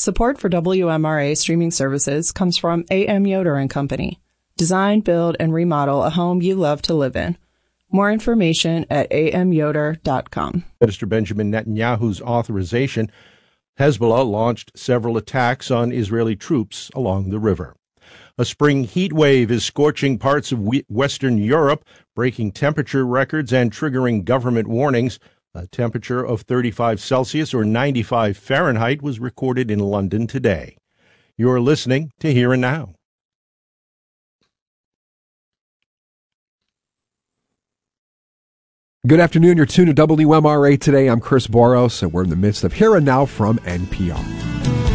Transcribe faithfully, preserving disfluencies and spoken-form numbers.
Support for W M R A streaming services comes from A M Yoder and Company. Design, build, and remodel a home you love to live in. More information at a m yoder dot com. Minister Benjamin Netanyahu's authorization, Hezbollah launched several attacks on Israeli troops along the river. A spring heat wave is scorching parts of Western Europe, breaking temperature records and triggering government warnings. A temperature of thirty-five Celsius or ninety-five Fahrenheit was recorded in London today. You're listening to Here and Now. Good afternoon. You're tuned to W M R A Today. I'm Chris Boros, and we're in the midst of Here and Now from N P R.